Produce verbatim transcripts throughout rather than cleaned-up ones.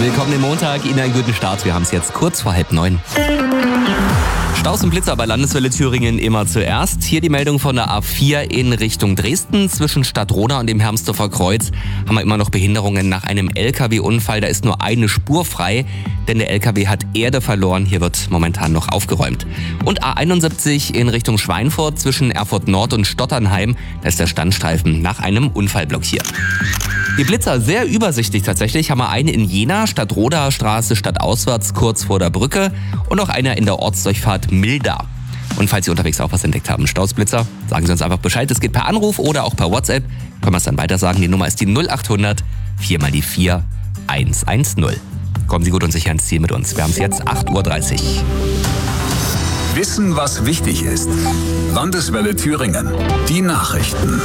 Willkommen im Montag, Ihnen einen guten Start. Wir haben es jetzt kurz vor halb neun. Staus und Blitzer bei Landeswelle Thüringen immer zuerst. Hier die Meldung von der A vier in Richtung Dresden. Zwischen Stadtroda und dem Hermsdorfer Kreuz haben wir immer noch Behinderungen nach einem L K W-Unfall. Da ist nur eine Spur frei, denn der L K W hat Erde verloren. Hier wird momentan noch aufgeräumt. Und A einundsiebzig in Richtung Schweinfurt zwischen Erfurt Nord und Stotternheim. Da ist der Standstreifen nach einem Unfall blockiert. Die Blitzer sehr übersichtlich tatsächlich. Haben wir eine in Jena, Stadtroda Straße stadtauswärts kurz vor der Brücke und noch eine in der Ortsdurchfahrt Milda. Und falls Sie unterwegs auch was entdeckt haben, Stausblitzer, sagen Sie uns einfach Bescheid. Es geht per Anruf oder auch per WhatsApp. Können wir es dann weiter sagen. Die Nummer ist die null achthundert vier mal die vier eins eins null. Kommen Sie gut und sicher ins Ziel mit uns. Wir haben es jetzt acht Uhr dreißig. Wissen, was wichtig ist. Landeswelle Thüringen. Die Nachrichten.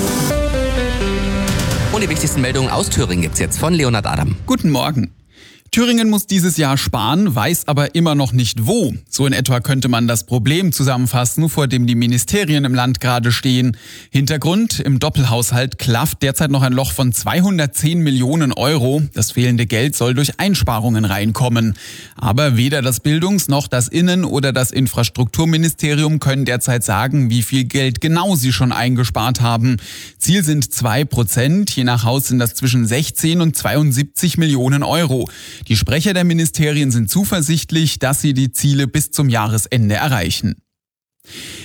Und die wichtigsten Meldungen aus Thüringen gibt's jetzt von Leonhard Adam. Guten Morgen. Thüringen muss dieses Jahr sparen, weiß aber immer noch nicht wo. So in etwa könnte man das Problem zusammenfassen, vor dem die Ministerien im Land gerade stehen. Hintergrund: Im Doppelhaushalt klafft derzeit noch ein Loch von zweihundertzehn Millionen Euro. Das fehlende Geld soll durch Einsparungen reinkommen. Aber weder das Bildungs- noch das Innen- oder das Infrastrukturministerium können derzeit sagen, wie viel Geld genau sie schon eingespart haben. Ziel sind zwei Prozent. Je nach Haus sind das zwischen sechzehn und zweiundsiebzig Millionen Euro. Die Sprecher der Ministerien sind zuversichtlich, dass sie die Ziele bis zum Jahresende erreichen.